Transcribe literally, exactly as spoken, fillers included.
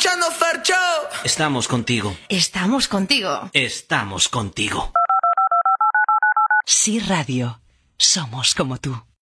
escuchando Fercho. Estamos contigo. Estamos contigo. Estamos contigo. Sí Radio. Somos como tú.